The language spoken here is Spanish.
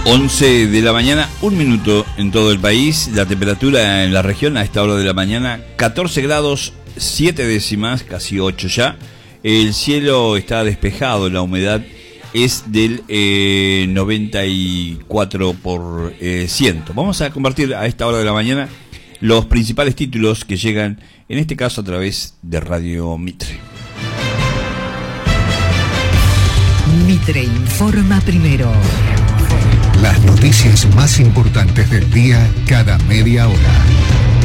11 de la mañana, 1 minuto en todo el país. La temperatura en la región a esta hora de la mañana, 14 grados 7 décimas, casi 8 ya. El cielo está despejado, la humedad es del 94%. Vamos a compartir a esta hora de la mañana los principales títulos que llegan, en este caso a través de Radio Mitre. Mitre informa primero. Las noticias más importantes del día cada media hora.